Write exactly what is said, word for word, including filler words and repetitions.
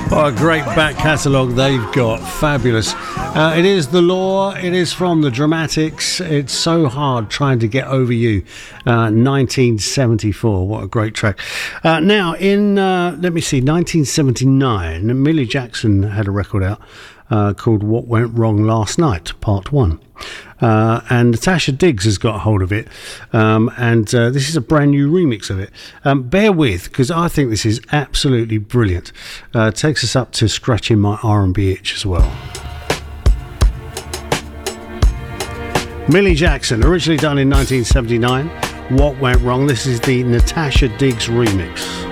What a great back catalogue they've got. Fabulous. Uh, it is The Law. It is from the Dramatics. It's So Hard Trying to Get Over You. Uh, nineteen seventy-four. What a great track. Uh, now, in, uh, let me see, nineteen seventy-nine, Millie Jackson had a record out uh, called What Went Wrong Last Night, Part one. Uh, and Natasha Diggs has got a hold of it, um, and uh, this is a brand new remix of it. Um, bear with, because I think this is absolutely brilliant. Uh, takes us up to Scratching My R and B Itch as well. Millie Jackson, originally done in nineteen seventy-nine. What Went Wrong? This is the Natasha Diggs remix.